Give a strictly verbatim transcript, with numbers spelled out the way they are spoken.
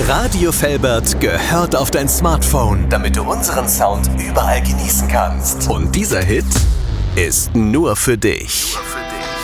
Radio Velbert gehört auf dein Smartphone, damit du unseren Sound überall genießen kannst. Und dieser Hit ist nur für dich. Nur für